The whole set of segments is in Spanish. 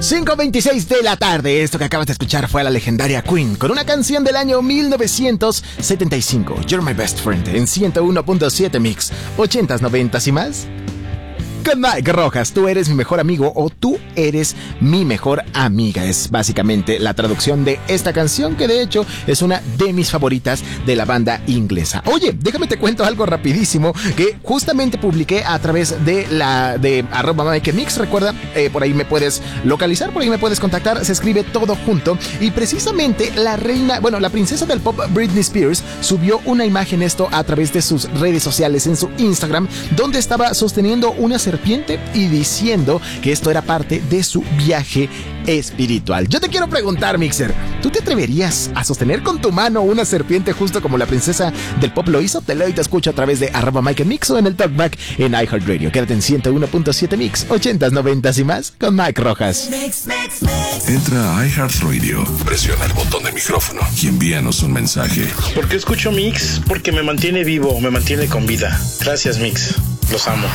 5:26 de la tarde. Esto que acabas de escuchar fue a la legendaria Queen con una canción del año 1975, You're My Best Friend, en 101.7 Mix, 80s, 90s y más. Con Mike Rojas, tú eres mi mejor amigo o tú eres mi mejor amiga. Es básicamente la traducción de esta canción, que de hecho es una de mis favoritas de la banda inglesa. Oye, déjame te cuento algo rapidísimo que justamente publiqué a través de @MikeMix. Recuerda, por ahí me puedes localizar, por ahí me puedes contactar. Se escribe todo junto. Y precisamente la princesa del pop Britney Spears subió una imagen a través de sus redes sociales en su Instagram, donde estaba sosteniendo una serpiente y diciendo que esto era parte de su viaje espiritual. Yo te quiero preguntar, Mixer, ¿tú te atreverías a sostener con tu mano una serpiente justo como la princesa del pop lo hizo? Te leo y te escucho a través de @MikeMix o en el Talkback en iHeartRadio. Quédate en 101.7 Mix, 80s, 90s y más con Mike Rojas. Entra a iHeartRadio, presiona el botón de micrófono y envíanos un mensaje. ¿Por qué escucho Mix? Porque me mantiene vivo, me mantiene con vida. Gracias, Mix. Los amo.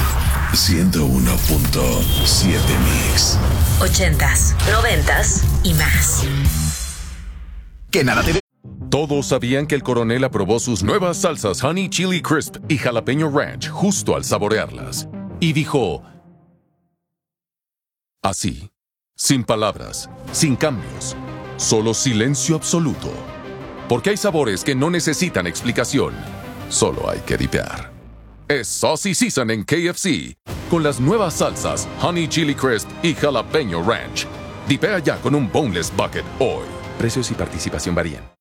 101.7 Mix. 80s, 90s y más. Que nada te... Todos sabían que el coronel aprobó sus nuevas salsas Honey Chili Crisp y Jalapeño Ranch justo al saborearlas. Y dijo... así, sin palabras, sin cambios, solo silencio absoluto. Porque hay sabores que no necesitan explicación, solo hay que dipear. Es Saucy Season en KFC, con las nuevas salsas Honey Chili Crisp y Jalapeño Ranch. Dipea ya con un Boneless Bucket hoy. Precios y participación varían.